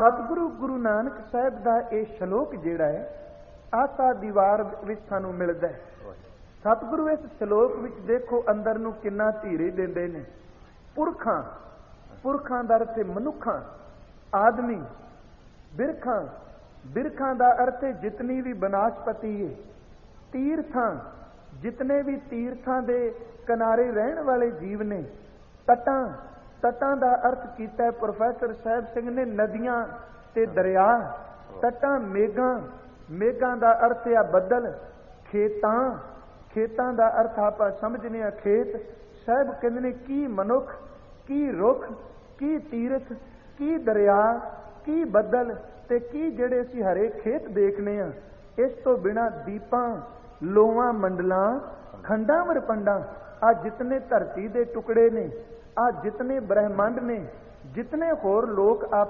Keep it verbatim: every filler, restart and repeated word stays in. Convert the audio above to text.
ਸਤਿਗੁਰੂ ਗੁਰੂ ਨਾਨਕ ਸਾਹਿਬ ਦਾ ਇਹ ਸ਼ਲੋਕ ਜਿਹੜਾ ਹੈ ਆਸਾ ਦੀਵਾਰ ਵਿੱਚ ਸਾਨੂੰ ਮਿਲਦਾ ਹੈ। ਸਤਿਗੁਰੂ ਇਸ ਸ਼ਲੋਕ ਵਿੱਚ ਦੇਖੋ ਅੰਦਰ ਨੂੰ ਕਿੰਨਾ ਧੀਰੇ ਦਿੰਦੇ ਨੇ। ਪੁਰਖਾਂ, ਪੁਰਖਾਂ ਦਾ ਅਰਥ ਹੈ ਮਨੁੱਖਾਂ, ਆਦਮੀ, ਬਿਰਖਾਂ, ਬਿਰਖਾਂ ਦਾ ਅਰਥ ਹੈ ਜਿਤਨੀ ਵੀ ਬਨਾਸਪਤੀ ਹੈ, ਤੀਰਥਾਂ, ਜਿਤਨੇ ਵੀ ਤੀਰਥਾਂ ਦੇ ਕਿਨਾਰੇ ਰਹਿਣ ਵਾਲੇ ਜੀਵ ਨੇ, ਤਟਾਂ, ਤਟਾਂ ਦਾ ਅਰਥ ਕੀਤਾ ਪ੍ਰੋਫੈਸਰ ਸਾਹਿਬ ਸਿੰਘ ਨੇ ਨਦੀਆਂ ਤੇ ਦਰਿਆ, ਤਟਾਂ ਮੇਘਾਂ, ਮੇਘਾਂ ਦਾ ਅਰਥ ਹੈ ਬੱਦਲ, ਖੇਤਾਂ, ਖੇਤਾਂ ਦਾ ਅਰਥ ਆਪਾਂ ਸਮਝਦੇ ਹਾਂ ਖੇਤ। ਸਾਹਿਬ ਕਹਿੰਦੇ ਨੇ ਕੀ ਮਨੁੱਖ, ਕੀ ਰੁੱਖ, ਕੀ ਤੀਰਥ, ਕੀ ਦਰਿਆ, ਕੀ ਬੱਦਲ ਤੇ ਕੀ ਜਿਹੜੇ ਅਸੀਂ ਹਰੇ ਖੇਤ ਦੇਖਨੇ ਆ। ਇਸ ਤੋਂ ਬਿਨਾਂ ਦੀਪਾਂ, ਲੋਹਾਂ, ਮੰਡਲਾਂ, ਖੰਡਾਂ ਵਰਪੰਡਾਂ, ਆ ਜਿਤਨੇ ਧਰਤੀ ਦੇ ਟੁਕੜੇ ਨੇ, ਆ ਜਿਤਨੇ ਬ੍ਰਹਿਮੰਡ ਨੇ, ਜਿਤਨੇ ਹੋਰ ਲੋਕ ਆਪ